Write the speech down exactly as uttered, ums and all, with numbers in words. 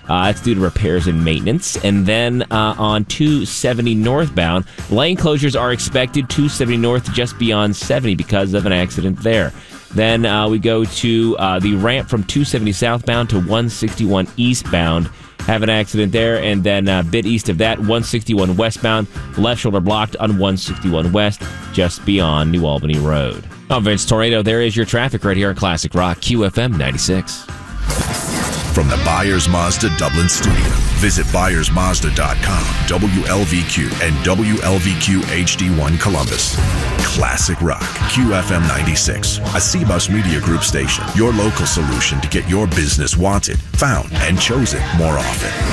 Uh, that's due to repairs and maintenance. And then uh, on two seventy northbound, lane closures are expected two seventy north just beyond seventy because of an accident there. Then uh, we go to uh, the ramp from two seventy southbound to one sixty-one eastbound. Have an accident there. And then a bit east of that, one sixty-one westbound, left shoulder blocked on one sixty-one west, just beyond New Albany Road. I'm Vince Tornado. There is your traffic right here on Classic Rock, Q F M ninety-six. From the Byers Mazda Dublin studio, visit Byers Mazda dot com, W L V Q, and W L V Q H D one Columbus. Classic Rock, Q F M ninety-six, a C-Bus Media Group station. Your local solution to get your business wanted, found, and chosen more often.